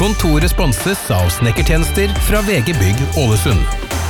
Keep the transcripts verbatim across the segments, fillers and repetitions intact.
Kontoret sponses av snekkertjenester fra V G Bygg Ålesund.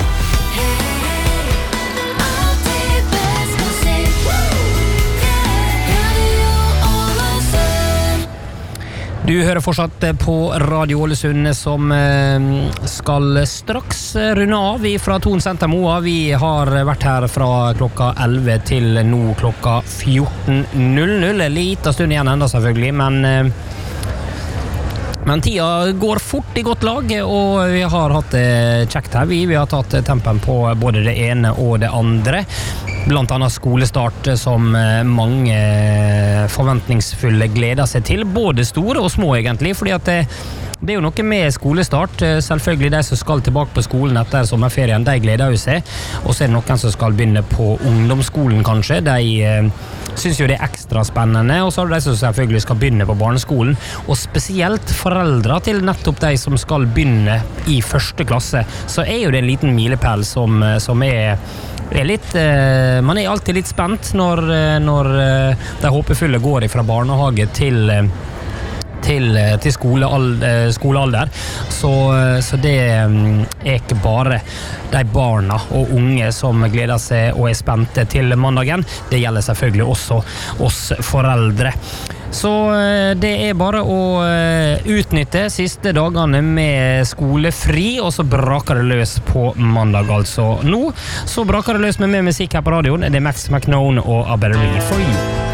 Du hører fortsatt på Radio Ålesund som skal straks runde av fra Thon Senter Moa. Vi har vært her fra klokka elleve til nå klokka fjorten null null. Lite stund igjen enda selvfølgelig, men Men tida går fort i godt lag, og vi har hatt det kjekt her. Vi, vi har tatt tempen på både det ene og det andre. Blant annet skolestart som mange forventningsfulle gleder seg til. Både store og små egentlig, fordi at det, det er jo noe med skolestart. Selvfølgelig de som skal tilbake på skolen etter sommerferien, de gleder jo seg. Og så er det noen som skal begynne på ungdomsskolen kanskje. De synes jo det er ekstra spennende, og så er det de som selvfølgelig skal begynne på barneskolen, og spesielt foreldre til nettopp de som skal begynne i første klasse, så er jo det en liten milepæl som, som er, er litt, eh, man er alltid litt spent når, når de håpefulle går fra barnehage til til, til skolealder, skolealder. Så, så det er ikke bare de barna og unge som gleder seg og er spente til mandagen. Det gjelder selvfølgelig også oss foreldre. Så det er bare å utnytte siste dagene med skolefri, og så braker det løs på mandag altså. Nå så braker det løs med mer musikk her på radioen. Det er Max McKnone og A Better Me For You.